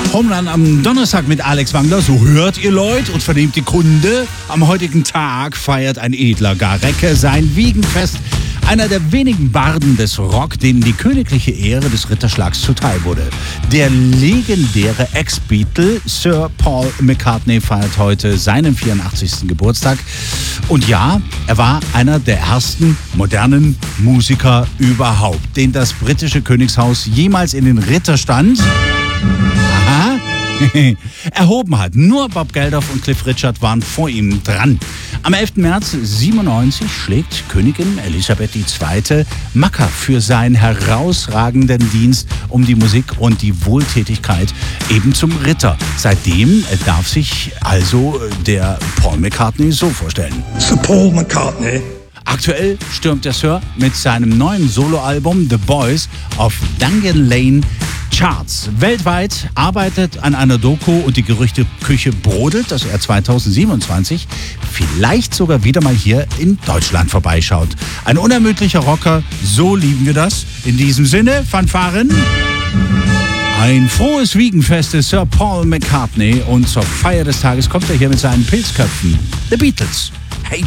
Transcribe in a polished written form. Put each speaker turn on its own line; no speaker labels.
Homeland am Donnerstag mit Alex Wangler, so hört ihr Leute und vernehmt die Kunde. Am heutigen Tag feiert ein edler Garecke sein Wiegenfest. Einer der wenigen Barden des Rock, denen die königliche Ehre des Ritterschlags zuteil wurde. Der legendäre Ex-Beatle Sir Paul McCartney feiert heute seinen 84. Geburtstag. Und ja, er war einer der ersten modernen Musiker überhaupt, den das britische Königshaus jemals in den Ritterstand erhoben hat. Nur Bob Geldof und Cliff Richard waren vor ihm dran. Am 11. März 97 schlägt Königin Elisabeth II. Macker für seinen herausragenden Dienst um die Musik und die Wohltätigkeit eben zum Ritter. Seitdem darf sich also der Paul McCartney so vorstellen.
Sir Paul McCartney.
Aktuell stürmt der Sir mit seinem neuen Soloalbum The Boys auf Dungan Lane Charts. Weltweit arbeitet an einer Doku und die Gerüchteküche brodelt, dass er 2027 vielleicht sogar wieder mal hier in Deutschland vorbeischaut. Ein unermüdlicher Rocker, so lieben wir das. In diesem Sinne, Fanfaren. Ein frohes Wiegenfest ist Sir Paul McCartney und zur Feier des Tages kommt er hier mit seinen Pilzköpfen. The Beatles. Hey